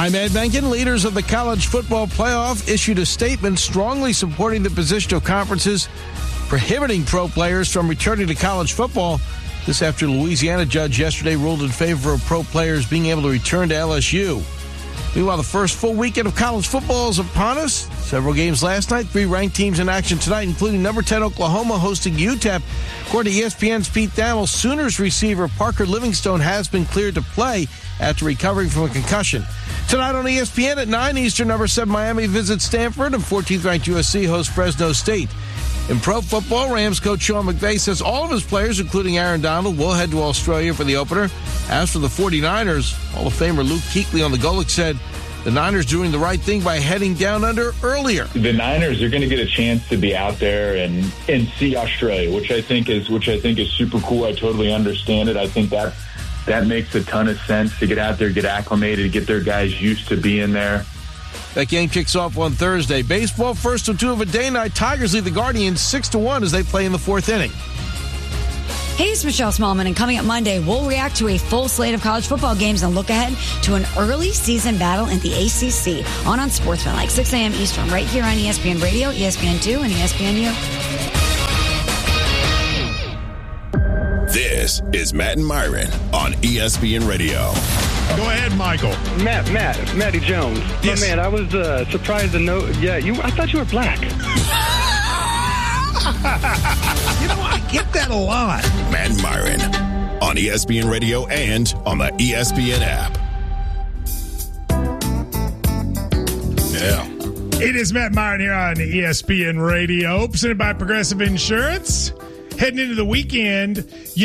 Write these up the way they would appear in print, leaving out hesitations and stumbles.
I'm Ed Benkin. Leaders of the college football playoff issued a statement strongly supporting the position of conferences prohibiting pro players from returning to college football. This after Louisiana judge yesterday ruled in favor of pro players being able to return to LSU. Meanwhile, the first full weekend of college football is upon us. Several games last night, 3 ranked teams in action tonight, including number 10 Oklahoma hosting UTEP. According to ESPN's Pete Thamel, Sooners receiver Parker Livingstone has been cleared to play after recovering from a concussion. Tonight on ESPN at 9 Eastern, number 7 Miami visits Stanford, and 14th ranked USC hosts Fresno State. In pro football, Rams coach Sean McVay says all of his players, including Aaron Donald, will head to Australia for the opener. As for the 49ers, Hall of Famer Luke Kuechly on the Golic said the Niners doing the right thing by heading down under earlier. The Niners are going to get a chance to be out there and see Australia, which I think is super cool. I totally understand it. I think that makes a ton of sense to get out there, get acclimated, to get their guys used to being there. That game kicks off on Thursday. Baseball, first and 2 of a day night. Tigers lead the Guardians 6-1 as they play in the 4th inning. Hey, it's Michelle Smallman, and coming up Monday, we'll react to a full slate of college football games and look ahead to an early season battle in the ACC on Sportsman, 6 a.m. Eastern, right here on ESPN Radio, ESPN2, and ESPNU. This is Matt and Myron on ESPN Radio. Go ahead, Michael. Matty Jones. Yes. Oh, man, I was surprised to know. Yeah, I thought you were black. I get that a lot. Matt and Myron on ESPN Radio and on the ESPN app. Yeah. It is Matt Myron here on ESPN Radio, presented by Progressive Insurance. Heading into the weekend,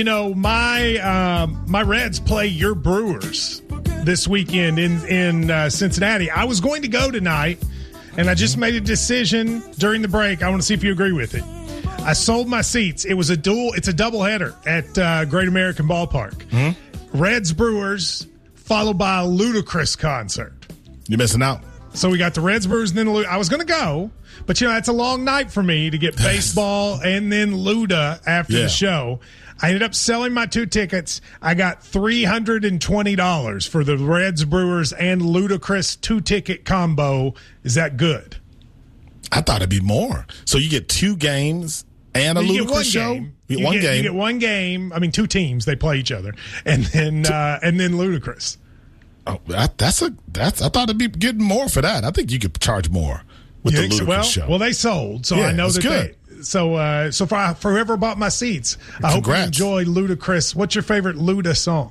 my Reds play your Brewers this weekend in Cincinnati. I was going to go tonight, and I just made a decision during the break. I want to see if you agree with it. I sold my seats. It's a doubleheader at Great American Ballpark. Mm-hmm. Reds Brewers followed by a Ludacris concert. You're missing out. So we got the Reds Brewers and then I was going to go, but that's a long night for me to get baseball and then Luda after the show. I ended up selling my 2 tickets. I got $320 for the Reds Brewers and Ludacris 2-ticket combo. Is that good? I thought it'd be more. So you get 2 games and a Ludacris show? You get one game. I mean, 2 teams. They play each other. And then Ludacris. Oh, I thought it'd be getting more for that. I think you could charge more with the Ludacris show. Well, they sold, so I know that good. So for whoever bought my seats, I hope you enjoy Ludacris. What's your favorite Luda song?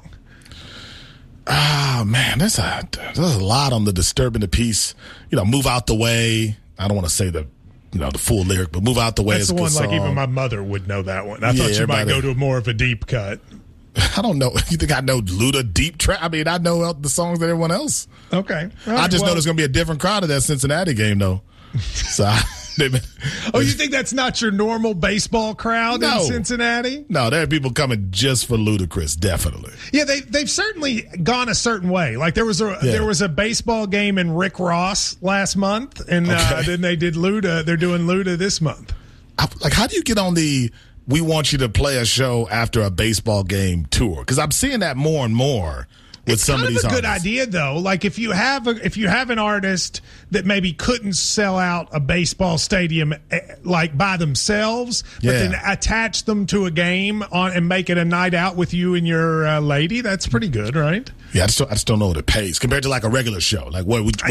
Oh man, there's a lot on the Disturbing the Peace. Move Out the Way. I don't want to say the full lyric, but Move Out the Way is a good song. That's the one even my mother would know that one. I thought you might go to more of a deep cut. I don't know. You think I know Luda deep trap? I mean, I know the songs that everyone else. Okay. Right, I just know there's going to be a different crowd at that Cincinnati game, though. So, you think that's not your normal baseball crowd in Cincinnati? No, there are people coming just for Ludacris, definitely. Yeah, they've certainly gone a certain way. Like there was a baseball game in Rick Ross last month, and then they did Luda. They're doing Luda this month. How do you get on the "we want you to play a show after a baseball game" tour? Because I'm seeing that more and more with some of these artists. It's kind of a good idea, though. Like if you have an artist that maybe couldn't sell out a baseball stadium like by themselves, but then attach them to a game and make it a night out with you and your lady, that's pretty good, right? Yeah, I just don't know what it pays compared to like a regular show. Like what you make.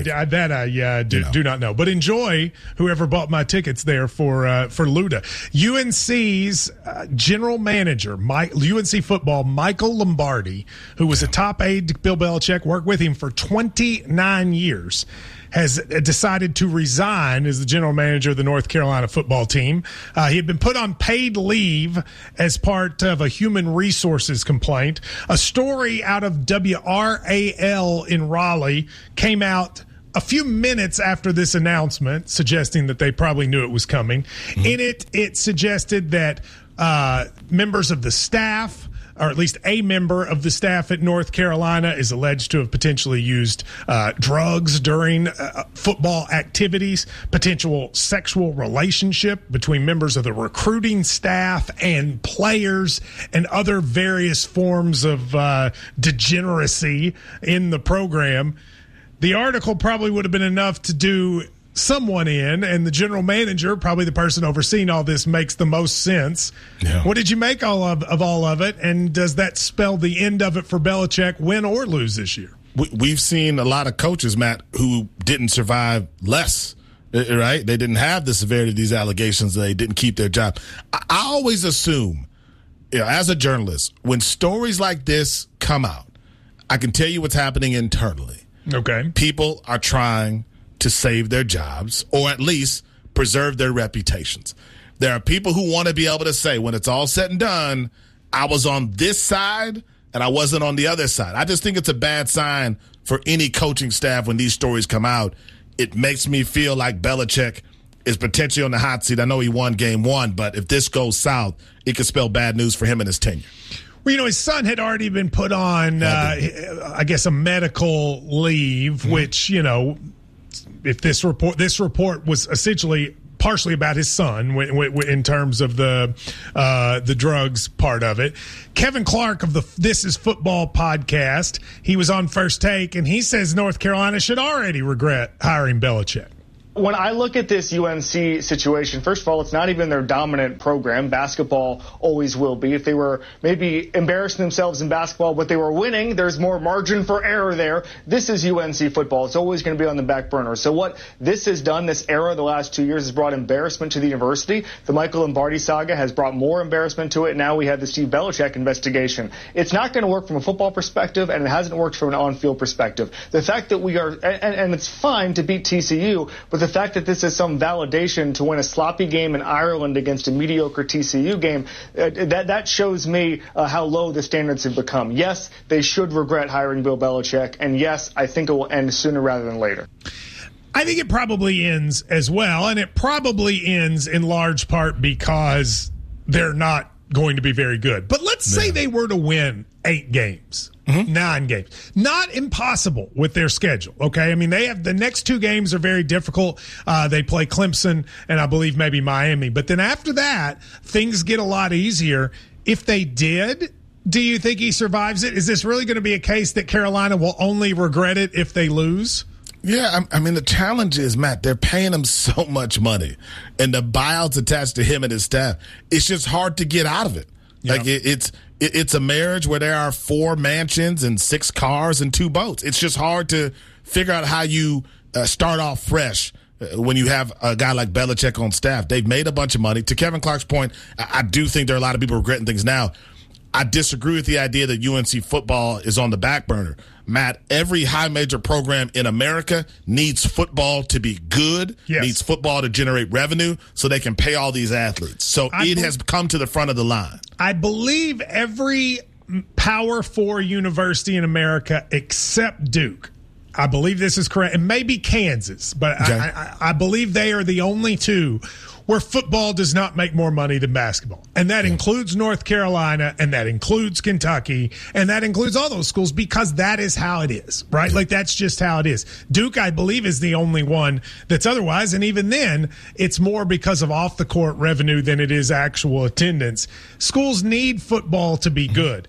I do not know. But enjoy whoever bought my tickets there for Luda. UNC's general manager, UNC football, Michael Lombardi, who was a top aide to Bill Belichick, worked with him for 29 years, has decided to resign as the general manager of the North Carolina football team. He had been put on paid leave as part of a human resources complaint. A story out of WRAL in Raleigh came out a few minutes after this announcement, suggesting that they probably knew it was coming. Mm-hmm. In it suggested that members of the staff, or at least a member of the staff at North Carolina, is alleged to have potentially used drugs during football activities, potential sexual relationship between members of the recruiting staff and players, and other various forms of degeneracy in the program. the article probably would have been enough to do someone in, and the general manager, probably the person overseeing all this, makes the most sense. Yeah. What did you make of all of it, and does that spell the end of it for Belichick, win or lose this year? We've seen a lot of coaches, Matt, who didn't survive less, right? They didn't have the severity of these allegations. They didn't keep their job. I always assume, as a journalist, when stories like this come out, I can tell you what's happening internally. Okay. People are trying to save their jobs or at least preserve their reputations. There are people who want to be able to say, when it's all said and done, I was on this side and I wasn't on the other side. I just think it's a bad sign for any coaching staff when these stories come out. It makes me feel like Belichick is potentially on the hot seat. I know he won game one, but if this goes south, it could spell bad news for him and his tenure. Well, his son had already been put on, I guess, a medical leave, which, if this report was essentially partially about his son in terms of the drugs part of it. Kevin Clark of the This Is Football podcast, he was on First Take, and he says North Carolina should already regret hiring Belichick. When I look at this UNC situation, first of all, it's not even their dominant program. Basketball always will be. If they were maybe embarrassing themselves in basketball, but they were winning, there's more margin for error there. This is UNC football. It's always going to be on the back burner. So what this has done, this era, the last 2 years, has brought embarrassment to the university. The Michael Lombardi saga has brought more embarrassment to it. Now we have the Steve Belichick investigation. It's not going to work from a football perspective, and it hasn't worked from an on-field perspective. The fact that we are, and it's fine to beat TCU, but the fact that this is some validation to win a sloppy game in Ireland against a mediocre TCU game, that shows me how low the standards have become. Yes, they should regret hiring Bill Belichick, and yes, I think it will end sooner rather than later. I think it probably ends as well, and it probably ends in large part because they're not going to be very good. But let's say they were to win 8 games. 9 games. Not impossible with their schedule, okay? I mean, they have the next 2 games are very difficult. They play Clemson and I believe maybe Miami. But then after that, things get a lot easier. If they did, do you think he survives it? Is this really going to be a case that Carolina will only regret it if they lose? Yeah, I mean, the challenge is, Matt, they're paying him so much money. And the buyouts attached to him and his staff, it's just hard to get out of it. Yeah. Like, it's a marriage where there are 4 mansions and 6 cars and 2 boats. It's just hard to figure out how you start off fresh when you have a guy like Belichick on staff. They've made a bunch of money. To Kevin Clark's point, I do think there are a lot of people regretting things now. I disagree with the idea that UNC football is on the back burner. Matt, every high major program in America needs football to be good, needs football to generate revenue so they can pay all these athletes. So it has come to the front of the line. I believe every Power 4 university in America except Duke, I believe this is correct, and maybe Kansas, but okay. I believe they are the only 2 where football does not make more money than basketball. And that includes North Carolina, and that includes Kentucky, and that includes all those schools because that is how it is, right? Like, that's just how it is. Duke, I believe, is the only one that's otherwise, and even then, it's more because of off-the-court revenue than it is actual attendance. Schools need football to be good.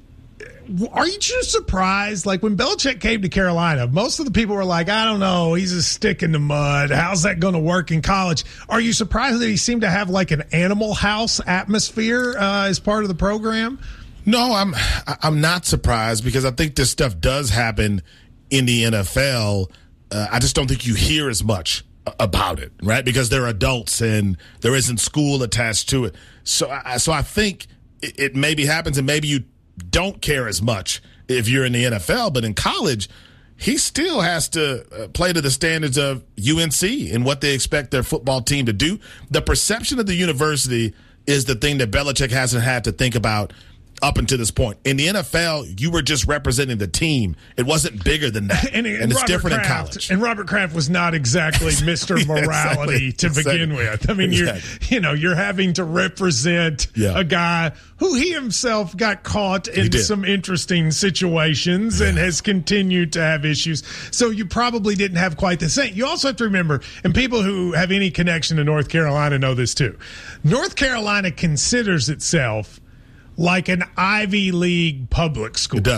Are you just surprised? Like, when Belichick came to Carolina, most of the people were like, I don't know, he's a stick in the mud. How's that going to work in college? Are you surprised that he seemed to have like an Animal House atmosphere as part of the program? No, I'm not surprised because I think this stuff does happen in the NFL. I just don't think you hear as much about it, right? Because they're adults and there isn't school attached to it. So I think it maybe happens and maybe you don't care as much if you're in the NFL, but in college, he still has to play to the standards of UNC and what they expect their football team to do. The perception of the university is the thing that Belichick hasn't had to think about up until this point. In the NFL, you were just representing the team. It wasn't bigger than that. And it's different in college. And Robert Kraft was not exactly Mr. Morality to begin with. I mean, you're having to represent a guy who he himself got caught in some interesting situations and has continued to have issues. So you probably didn't have quite the same. You also have to remember, and people who have any connection to North Carolina know this too, North Carolina considers itself like an Ivy League public school. It does.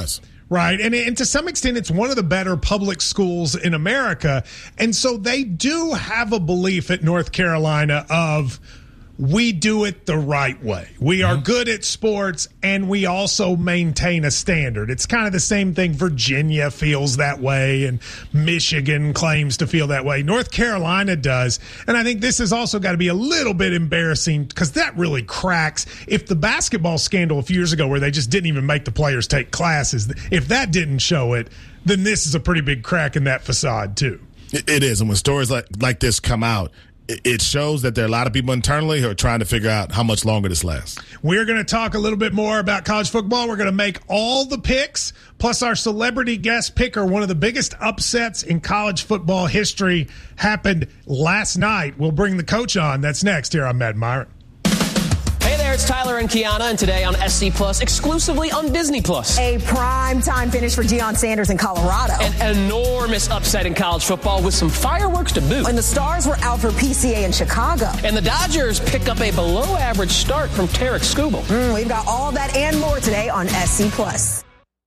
Right. And to some extent, it's one of the better public schools in America. And so they do have a belief at North Carolina of, we do it the right way. We are good at sports, and we also maintain a standard. It's kind of the same thing Virginia feels that way, and Michigan claims to feel that way. North Carolina does. And I think this has also got to be a little bit embarrassing, because that really cracks. If the basketball scandal a few years ago where they just didn't even make the players take classes, if that didn't show it, then this is a pretty big crack in that facade too. It is. And when stories like this come out, it shows that there are a lot of people internally who are trying to figure out how much longer this lasts. We're going to talk a little bit more about college football. We're going to make all the picks, plus our celebrity guest picker. One of the biggest upsets in college football history happened last night. We'll bring the coach on. That's next here on Matt Myron. Hey there, it's Tyler and Kiana, and today on SC Plus, exclusively on Disney Plus. A prime-time finish for Deion Sanders in Colorado. An enormous upset in college football with some fireworks to boot. And the Stars were out for PCA in Chicago. And the Dodgers pick up a below-average start from Tarek Skubal. We've got all that and more today on SC Plus.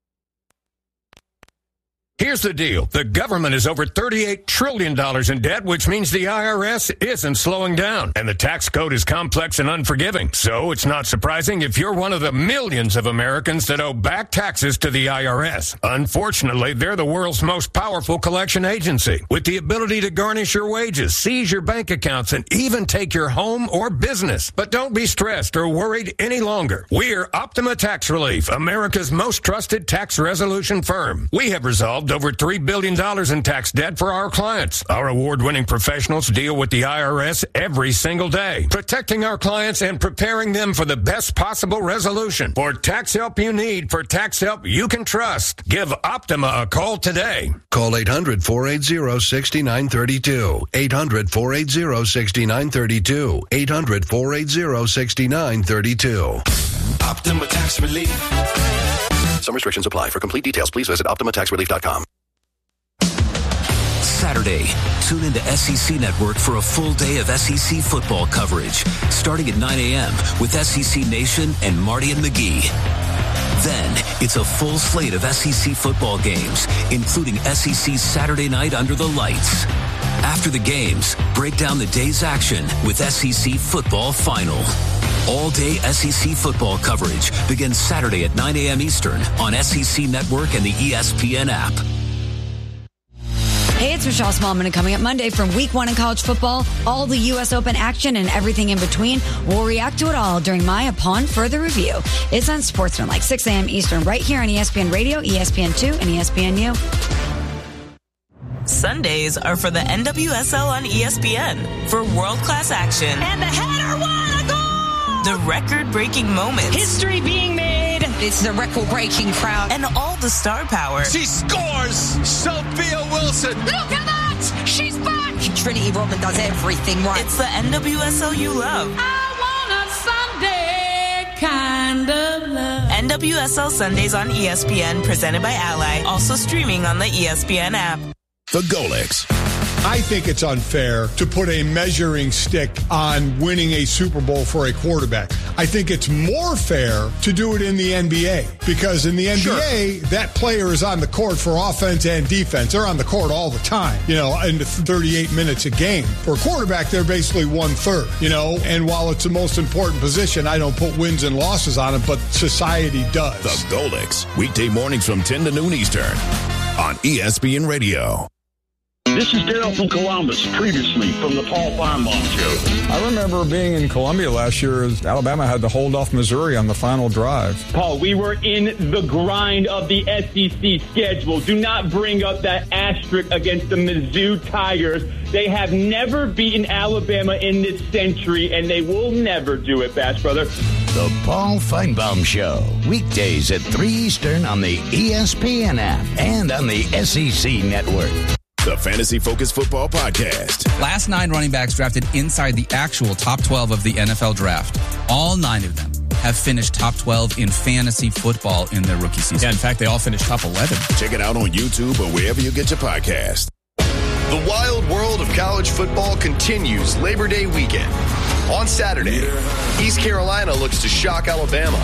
Here's the deal. The government is over $38 trillion in debt, which means the IRS isn't slowing down. And the tax code is complex and unforgiving. So it's not surprising if you're one of the millions of Americans that owe back taxes to the IRS. Unfortunately, they're the world's most powerful collection agency, with the ability to garnish your wages, seize your bank accounts, and even take your home or business. But don't be stressed or worried any longer. We're Optima Tax Relief, America's most trusted tax resolution firm. We have resolved over $3 billion in tax debt for our clients. Our award-winning professionals deal with the IRS every single day, protecting our clients and preparing them for the best possible resolution. For tax help you need, for tax help you can trust, give Optima a call today. Call 800-480-6932. 800-480-6932. 800-480-6932. Optima Tax Relief. Some restrictions apply. For complete details, please visit OptimaTaxRelief.com. Saturday, tune into SEC Network for a full day of SEC football coverage, starting at 9 a.m. with SEC Nation and Marty and McGee. Then, it's a full slate of SEC football games, including SEC Saturday Night Under the Lights. After the games, break down the day's action with SEC Football Final. All-day SEC football coverage begins Saturday at 9 a.m. Eastern on SEC Network and the ESPN app. Hey, it's Michelle Smallman, and coming up Monday from Week 1 in college football, all the U.S. Open action and everything in between. We'll react to it all during my Upon Further Review. It's on Sportsmanlike, 6 a.m. Eastern, right here on ESPN Radio, ESPN2, and ESPNU. Sundays are for the NWSL on ESPN for world-class action. And the header, what a goal! The record-breaking moments. History being made. It's the record-breaking crowd. And all the star power. She scores! Sophia Wilson! Look at that! She's back! Trinity Rodman does everything right. It's the NWSL you love. I want a Sunday kind of love. NWSL Sundays on ESPN, presented by Ally. Also streaming on the ESPN app. The Golex. I think it's unfair to put a measuring stick on winning a Super Bowl for a quarterback. I think it's more fair to do it in the NBA, because in the NBA, that player is on the court for offense and defense. They're on the court all the time, in 38 minutes a game. For a quarterback, they're basically 1/3, and while it's the most important position, I don't put wins and losses on it, but society does. The Golex, weekday mornings from 10 to noon Eastern on ESPN Radio. This is Daryl from Columbus, previously from the Paul Feinbaum Show. I remember being in Columbia last year as Alabama had to hold off Missouri on the final drive. Paul, we were in the grind of the SEC schedule. Do not bring up that asterisk against the Mizzou Tigers. They have never beaten Alabama in this century, and they will never do it, Bash Brother. The Paul Feinbaum Show, weekdays at 3 Eastern on the ESPN app and on the SEC Network. The Fantasy Focus Football Podcast. Last 9 running backs drafted inside the actual top 12 of the NFL draft. All 9 of them have finished top 12 in fantasy football in their rookie season. Yeah, in fact, they all finished top 11. Check it out on YouTube or wherever you get your podcast. The wild world of college football continues Labor Day weekend. On Saturday, East Carolina looks to shock Alabama,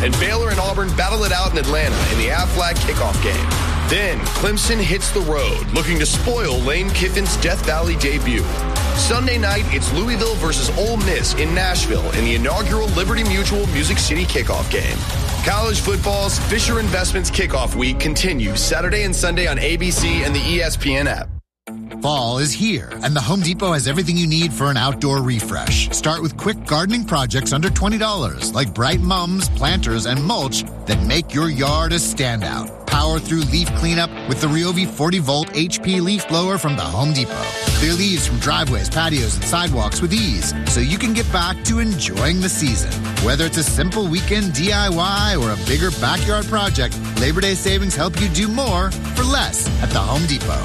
and Baylor and Auburn battle it out in Atlanta in the Aflac kickoff game. Then, Clemson hits the road, looking to spoil Lane Kiffin's Death Valley debut. Sunday night, it's Louisville versus Ole Miss in Nashville in the inaugural Liberty Mutual Music City kickoff game. College football's Fisher Investments kickoff week continues Saturday and Sunday on ABC and the ESPN app. Fall is here, and the Home Depot has everything you need for an outdoor refresh. Start with quick gardening projects under $20, like bright mums, planters, and mulch that make your yard a standout. Power through leaf cleanup with the Ryobi 40-volt HP leaf blower from the Home Depot. Clear leaves from driveways, patios, and sidewalks with ease, so you can get back to enjoying the season. Whether it's a simple weekend DIY or a bigger backyard project, Labor Day savings help you do more for less at the Home Depot.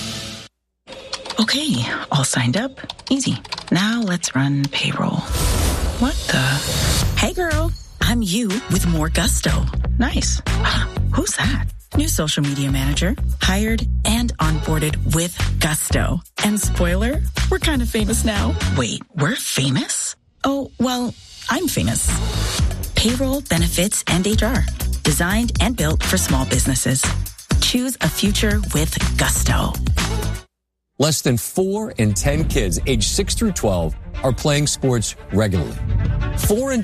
Okay, all signed up. Easy. Now let's run payroll. What the? Hey girl, I'm you with more gusto. Nice. Who's that? New social media manager. Hired and onboarded with gusto. And spoiler, we're kind of famous now. Wait, we're famous? Oh, well, I'm famous. Payroll, benefits, and HR. Designed and built for small businesses. Choose a future with gusto. Less than 4 in 10 kids aged 6 through 12 are playing sports regularly. 4 in